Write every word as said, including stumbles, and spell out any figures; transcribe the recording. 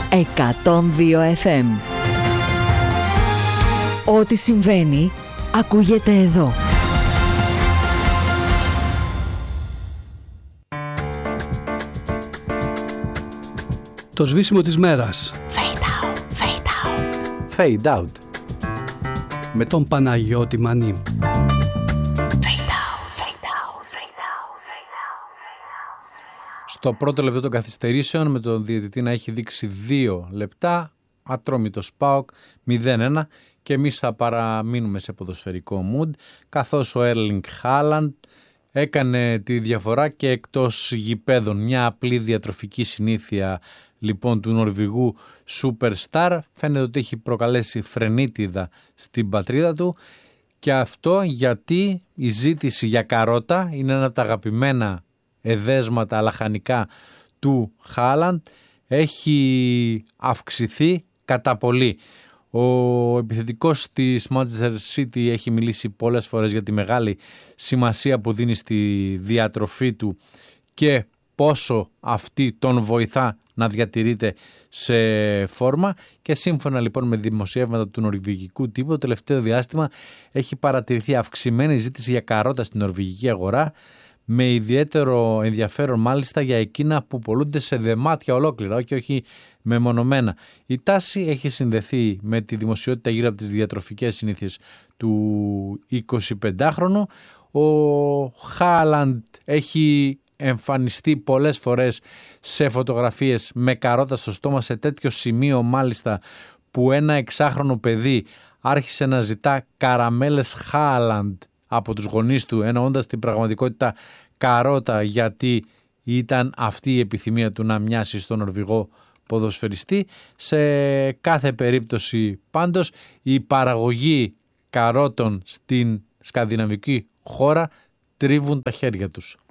εκατόν δύο εφ εμ. Ό,τι συμβαίνει ακούγεται εδώ. Το σβήσιμο της μέρας. Fade out, fade out. Fade out. Με τον Παναγιώτη Μανί. Στο πρώτο λεπτό των καθυστερήσεων, με τον διαιτητή να έχει δείξει δύο λεπτά, ατρόμητος ΠΑΟΚ μηδέν ένα, και εμείς θα παραμείνουμε σε ποδοσφαιρικό mood, καθώς ο Έρλινγκ Χάλαντ έκανε τη διαφορά και εκτός γηπέδων. Μια απλή διατροφική συνήθεια λοιπόν του Νορβηγού Superstar φαίνεται ότι έχει προκαλέσει φρενίτιδα στην πατρίδα του, και αυτό γιατί η ζήτηση για καρότα είναι ένα από τα αγαπημένα εδέσματα λαχανικά του Χάλαντ, έχει αυξηθεί κατά πολύ. Ο επιθετικός της Manchester City έχει μιλήσει πολλές φορές για τη μεγάλη σημασία που δίνει στη διατροφή του και πόσο αυτή τον βοηθά να διατηρείται σε φόρμα, και σύμφωνα λοιπόν με δημοσιεύματα του νορβηγικού τύπου, το τελευταίο διάστημα έχει παρατηρηθεί αυξημένη ζήτηση για καρότα στην νορβηγική αγορά, με ιδιαίτερο ενδιαφέρον μάλιστα για εκείνα που πολλούνται σε δεμάτια ολόκληρα και όχι μεμονωμένα. Η τάση έχει συνδεθεί με τη δημοσιότητα γύρω από τις διατροφικές συνήθειες του εικοσιπεντάχρονου. Ο Χάλαντ έχει εμφανιστεί πολλές φορές σε φωτογραφίες με καρότα στο στόμα, σε τέτοιο σημείο μάλιστα που ένα εξάχρονο παιδί άρχισε να ζητά καραμέλες Χάλαντ από τους γονείς του, εννοώντας την πραγματικότητα καρότα, γιατί ήταν αυτή η επιθυμία του να μοιάσει στον Νορβηγό ποδοσφαιριστή. Σε κάθε περίπτωση πάντως η παραγωγή καρότων στην σκανδιναβική χώρα τρίβουν τα χέρια τους.